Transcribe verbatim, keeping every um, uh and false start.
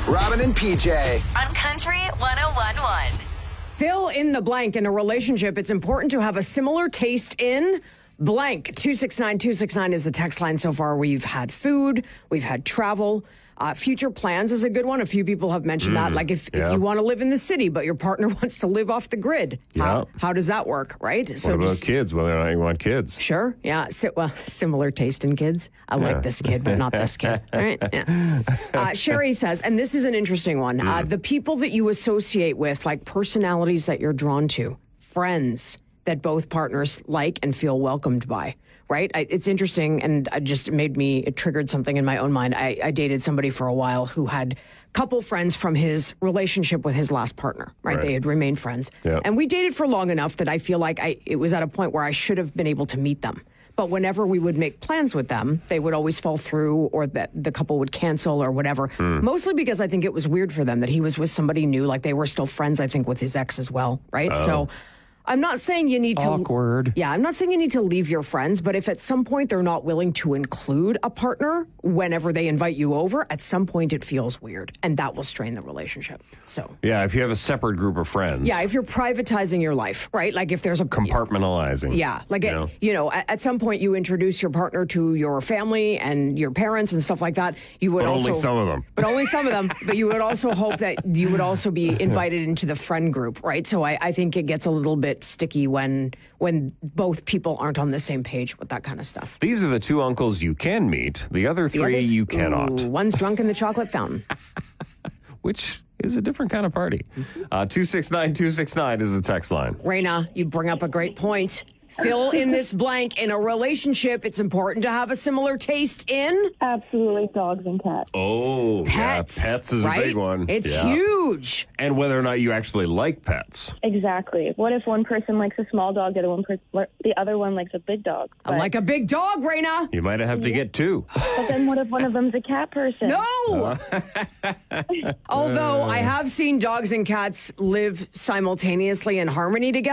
Robin and P J. On Country one oh one point one. Fill in the blank. In a relationship, it's important to have a similar taste in blank. two six nine two six nine is the text line so far. We've had food, we've had travel. Uh, future plans is a good one. A few people have mentioned mm, that. Like if, yeah. if you want to live in the city, but your partner wants to live off the grid, how, yeah. how does that work, right? So what about just, kids, whether or not you want kids? Sure, yeah. So, well, similar taste in kids. I yeah. like this kid, but not this kid. All right, yeah. Uh, Sherry says, and this is an interesting one, mm. uh, the people that you associate with, like personalities that you're drawn to, friends that both partners like and feel welcomed by. Right? I, it's interesting, and it just made me, it triggered something in my own mind. I, I dated somebody for a while who had a couple friends from his relationship with his last partner, right? right. They had remained friends. Yep. And we dated for long enough that I feel like I it was at a point where I should have been able to meet them. But whenever we would make plans with them, they would always fall through, or that the couple would cancel or whatever. Hmm. Mostly because I think it was weird for them that he was with somebody new. Like they were still friends, I think, with his ex as well, right? Oh. So I'm not saying you need to... Awkward. Yeah, I'm not saying you need to leave your friends, but if at some point they're not willing to include a partner whenever they invite you over, at some point it feels weird, and that will strain the relationship. So yeah, if you have a separate group of friends. Yeah, if you're privatizing your life, right? Like if there's a... Compartmentalizing. Yeah, like, you it, know, you know at, at some point you introduce your partner to your family and your parents and stuff like that. You would but also... only some of them. But only some of them. But you would also hope that you would also be invited into the friend group, right? So I, I think it gets a little bit sticky when when both people aren't on the same page with that kind of stuff. These are the two uncles you can meet. The other The three others, you cannot. Ooh, one's drunk in the chocolate fountain. Which is a different kind of party. Uh, two six nine two six nine is the text line. Raina, you bring up a great point. Fill in this blank. In a relationship, it's important to have a similar taste in... Absolutely, dogs and cats. Oh, pets, yeah, pets is right? a big one. It's yeah. huge. And whether or not you actually like pets. Exactly. What if one person likes a small dog, the other one, per- the other one likes a big dog? I like a big dog, Raina. You might have to get two. But then what if one of them's a cat person? No! Although I have seen dogs and cats live simultaneously in harmony together.